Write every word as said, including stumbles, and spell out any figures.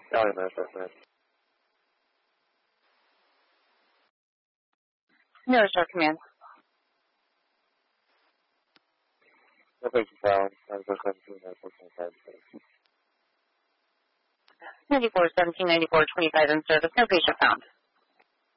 Valley Metro, man. Miller Star Command. No patient found. ninety-four seventeen, ninety-four twenty-five. ninety-four seventeen, ninety-four twenty-five in service. No patient found.